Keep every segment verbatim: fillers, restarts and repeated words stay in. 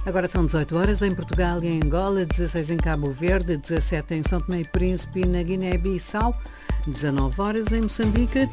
Agora são dezoito horas em Portugal e em Angola, dezasseis em Cabo Verde, dezassete em São Tomé e Príncipe e na Guiné-Bissau, dezanove horas em Moçambique.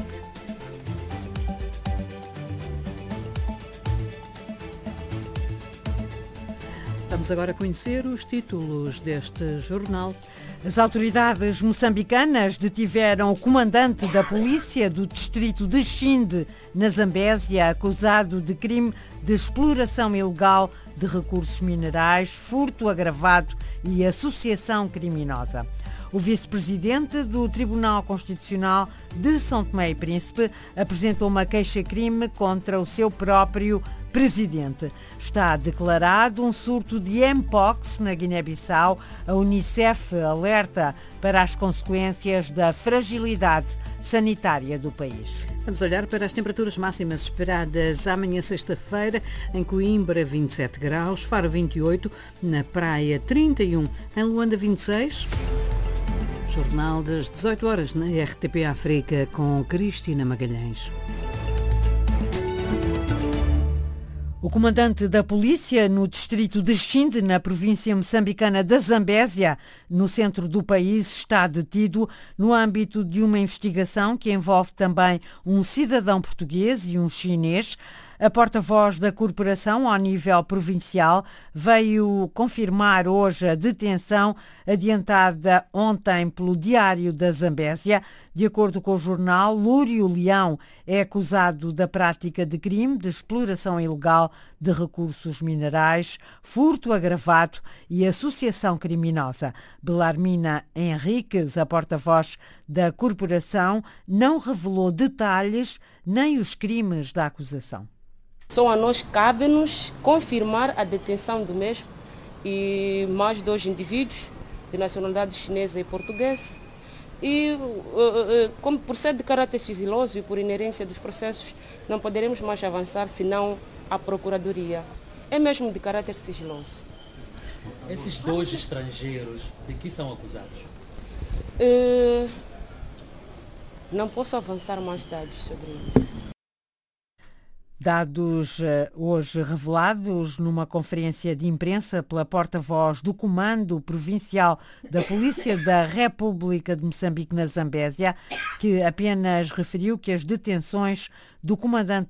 Vamos agora conhecer os títulos deste jornal. As autoridades moçambicanas detiveram o comandante da polícia do distrito de Xinde, na Zambésia, acusado de crime de exploração ilegal de recursos minerais, furto agravado e associação criminosa. O vice-presidente do Tribunal Constitucional de São Tomé e Príncipe apresentou uma queixa-crime contra o seu próprio presidente. Está declarado um surto de Mpox na Guiné-Bissau. A Unicef alerta para as consequências da fragilidade sanitária do país. Vamos olhar para as temperaturas máximas esperadas amanhã sexta-feira. Em Coimbra, vinte e sete graus, Faro vinte e oito, na Praia trinta e um, em Luanda vinte e seis. Jornal das dezoito horas na R T P África com Cristina Magalhães. O comandante da polícia no distrito de Xinde, na província moçambicana da Zambésia, no centro do país, está detido no âmbito de uma investigação que envolve também um cidadão português e um chinês. A porta-voz da corporação, ao nível provincial, veio confirmar hoje a detenção adiantada ontem pelo Diário da Zambésia. De acordo com o jornal, Lúrio Leão é acusado da prática de crime de exploração ilegal de recursos minerais, furto agravado e associação criminosa. Belarmina Henriques, a porta-voz da corporação, não revelou detalhes nem os crimes da acusação. Só a nós cabe-nos confirmar a detenção do mesmo e mais dois indivíduos de nacionalidade chinesa e portuguesa. E, como por ser de caráter sigiloso e por inerência dos processos, não poderemos mais avançar senão a Procuradoria. É mesmo de caráter sigiloso. Esses dois estrangeiros, de que são acusados? Uh, não posso avançar mais dados sobre isso. Dados hoje revelados numa conferência de imprensa pela porta-voz do Comando Provincial da Polícia da República de Moçambique na Zambésia, que apenas referiu que as detenções do comandante